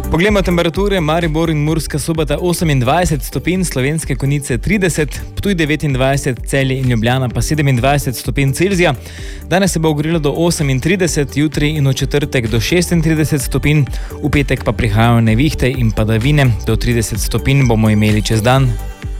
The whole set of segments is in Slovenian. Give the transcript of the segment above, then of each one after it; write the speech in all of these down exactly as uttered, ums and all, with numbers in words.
Poglejmo temperature. Maribor in Murska Sobota osemindvajset stopinj, Slovenske Konjice trideset, Ptuj devetindvajset, Celje in Ljubljana pa sedemindvajset stopinj Celzija. Danes se bo ogrelo do osemintrideset, jutri in v četrtek do šestintrideset stopinj, v petek pa prihajajo nevihte in padavine, do trideset stopinj bomo imeli čez dan.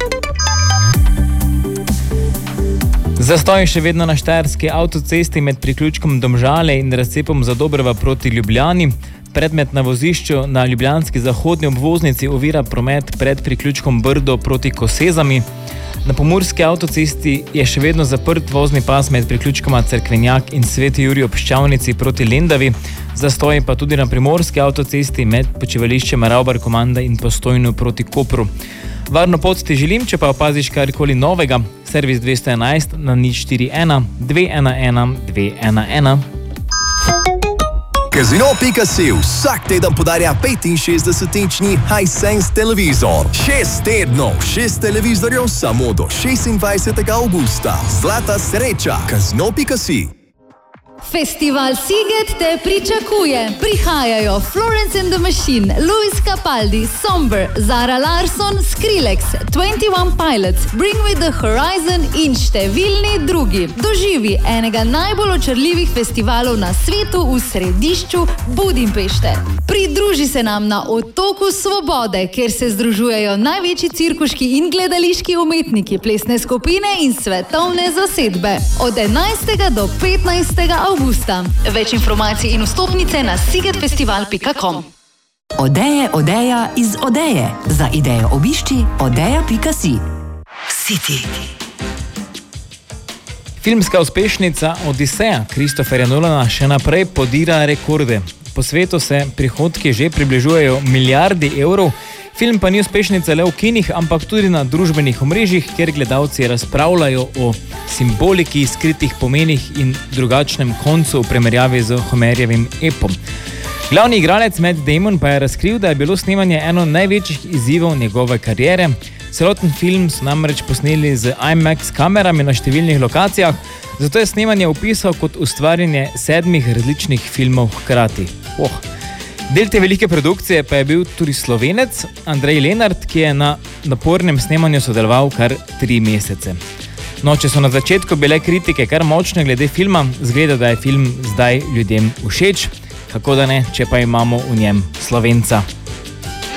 Zastoj še vedno na štajerski avtocesti med priključkom Domžale in razcepom Zadobrva proti Ljubljani. Predmet na vozišču na ljubljanski zahodni obvoznici ovira promet pred priključkom Brdo proti Kosezami. Na pomurski avtocesti je še vedno zaprt vozni pas med priključkoma Cerkvenjak in Sveti Jurij ob Ščavnici proti Lendavi. Zastoj pa tudi na primorski avtocesti med počivališčem Ravbar-Komanda in Postojno proti Kopru. Varno pot ti želim, če pa opaziš karkoli novega. Servis dvesto enajst na nič štiri ena dve ena ena dve ena ena. Casino pika si vsak teden podarja petinšestdesetinčni Hisense televizor. Šest tednov, šest televizorjev samo do šestindvajsetega avgusta. Zlata sreča. Casino pika si. Festival Sziget te pričakuje. Prihajajo Florence and the Machine, Luis Capaldi, Somber, Zara Larsson, Skrillex, Twenty One Pilots, Bring Me The Horizon in številni drugi. Doživi enega najbolj očarljivih festivalov na svetu v središču Budimpešte. Pridruži se nam na Otoku Svobode, kjer se združujejo največji cirkuški in gledališki umetniki, plesne skupine in svetovne zasedbe. Od enajstega do petnajstega avgusta. Več informacij in vstopnice na sigetfestival pika com. Odeje, odeja iz Odeje. Za idejo obišči odeja pika si. City. Filmska uspešnica Odiseja Christopherja Nolana še naprej podira rekorde. Po svetu se prihodki že približujejo milijardi evrov. Film pa ni uspešnica le v kinih, ampak tudi na družbenih omrežjih, kjer gledalci razpravljajo o simboliki, skritih pomenih in drugačnem koncu v primerjavi z Homerjevim epom. Glavni igralec Matt Damon pa je razkril, da je bilo snemanje eno največjih izzivov njegove kariere. Celoten film so namreč posneli z IMAX kamerami na številnih lokacijah, zato je snemanje opisal kot ustvarjanje sedmih različnih filmov hkrati. Oh. Del te velike produkcije pa je bil tudi Slovenec Andrej Lenart, ki je na napornem snemanju sodeloval kar tri mesece. No, če so na začetku bile kritike kar močne glede filma, zgleda, da je film zdaj ljudem všeč, kako da ne, če pa imamo v njem Slovenca.